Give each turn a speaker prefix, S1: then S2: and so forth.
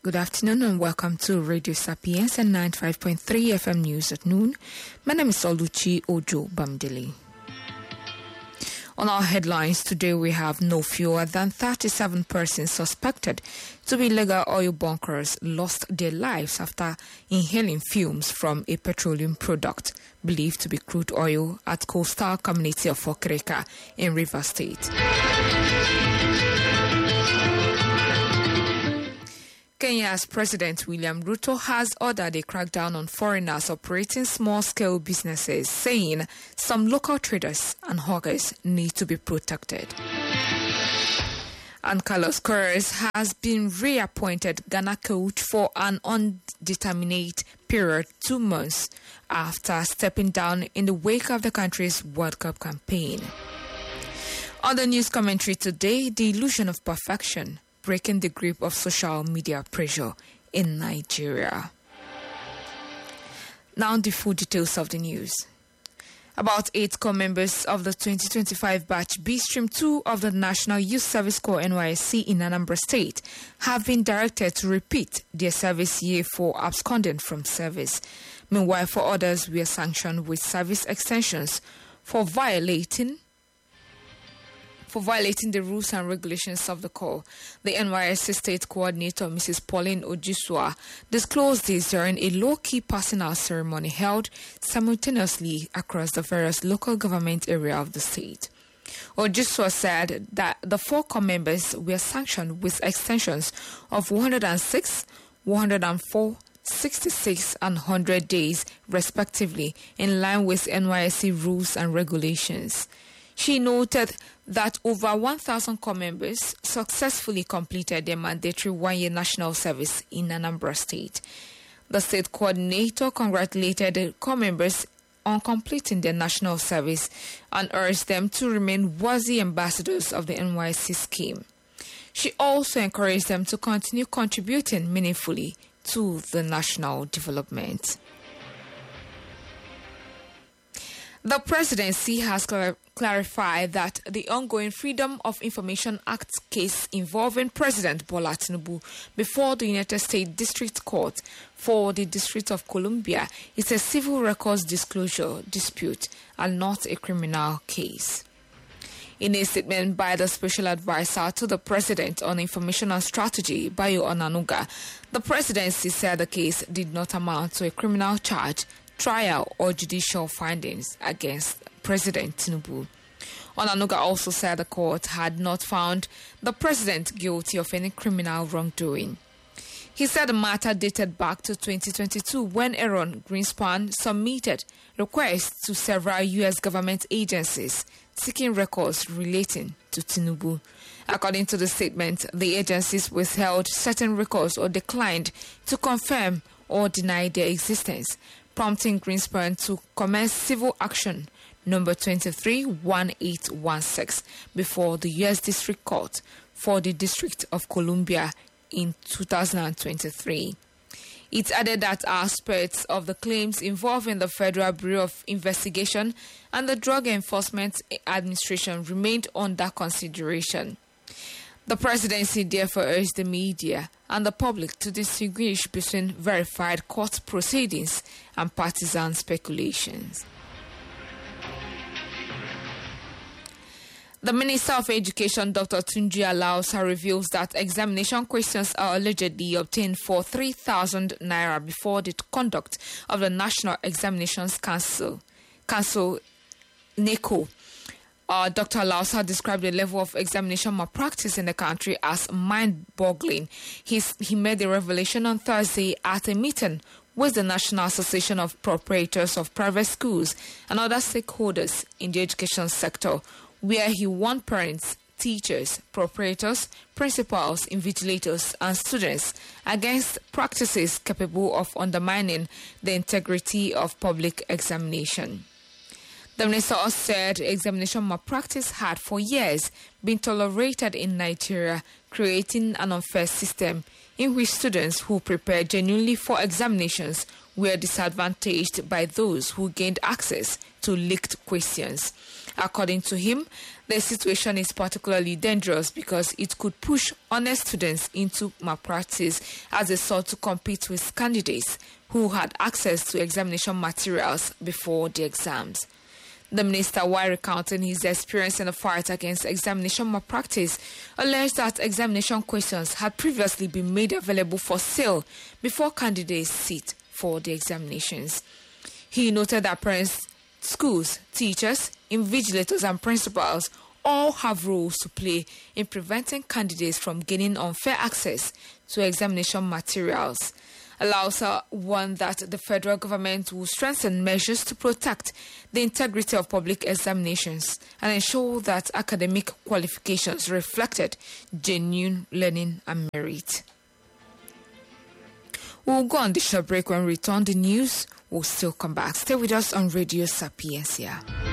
S1: Good afternoon and welcome to Radio Sapiens and 95.3 FM News at noon. My name is Oluchi Ojo Bamdeli. On our headlines today, we have no fewer than 37 persons suspected to be illegal oil bunkers lost their lives after inhaling fumes from a petroleum product believed to be crude oil at coastal community of Okreka in Rivers State. Kenya's President William Ruto has ordered a crackdown on foreigners operating small-scale businesses, saying some local traders and hawkers need to be protected. And Carlos Queiroz has been reappointed Ghana coach for an undetermined period, 2 months after stepping down in the wake of the country's World Cup campaign. On the news commentary today, the illusion of perfection breaking the grip of social media pressure in Nigeria. Now the full details of the news. About 8 core members of the 2025 batch B Stream 2 of the National Youth Service Corps NYSC in Anambra State have been directed to repeat their service year for absconding from service. Meanwhile, 4 others were sanctioned with service extensions for violating the rules and regulations of the Corps. The NYSC State Coordinator, Mrs. Pauline Ojiswa, disclosed this during a low-key passing out ceremony held simultaneously across the various local government areas of the state. Ojiswa said that the 4 core members were sanctioned with extensions of 106, 104, 66 and 100 days, respectively, in line with NYSC rules and regulations. She noted that over 1,000 core members successfully completed their mandatory 1-year national service in Anambra State. The state coordinator congratulated the core members on completing their national service and urged them to remain worthy ambassadors of the NYSC scheme. She also encouraged them to continue contributing meaningfully to the national development. The presidency has clarified that the ongoing Freedom of Information Act case involving President Bola Tinubu before the United States District Court for the District of Columbia is a civil records disclosure dispute and not a criminal case. In a statement by the Special Advisor to the President on Information and Strategy, Bayo Onanuga, the presidency said the case did not amount to a criminal charge, trial or judicial findings against President Tinubu. Onanuga also said the court had not found the president guilty of any criminal wrongdoing. He said the matter dated back to 2022 when Aaron Greenspan submitted requests to several U.S. government agencies seeking records relating to Tinubu. According to the statement, the agencies withheld certain records or declined to confirm or deny their existence, prompting Greenspan to commence civil action number 23-1816 before the U.S. District Court for the District of Columbia in 2023. It added that aspects of the claims involving the Federal Bureau of Investigation and the Drug Enforcement Administration remained under consideration. The presidency therefore urged the media and the public to distinguish between verified court proceedings and partisan speculations. The Minister of Education, Dr. Tunji Alausa, reveals that examination questions are allegedly obtained for 3,000 naira before the conduct of the National Examinations Council, NECO. Dr. Alausa described the level of examination malpractice in the country as mind-boggling. He made the revelation on Thursday at a meeting with the National Association of Proprietors of Private Schools and other stakeholders in the education sector, where he warned parents, teachers, proprietors, principals, invigilators, and students against practices capable of undermining the integrity of public examination. The minister said examination malpractice had for years been tolerated in Nigeria, creating an unfair system in which students who prepare genuinely for examinations were disadvantaged by those who gained access to leaked questions. According to him, the situation is particularly dangerous because it could push honest students into malpractice as they sought to compete with candidates who had access to examination materials before the exams. The minister, while recounting his experience in the fight against examination malpractice, alleged that examination questions had previously been made available for sale before candidates sit for the examinations. He noted that parents, schools, teachers, invigilators and principals all have roles to play in preventing candidates from gaining unfair access to examination materials. Alausa warned that the federal government will strengthen measures to protect the integrity of public examinations and ensure that academic qualifications reflected genuine learning and merit. We'll go on the short break. When we return, the news will still come back. Stay with us on Radio Sapiencia.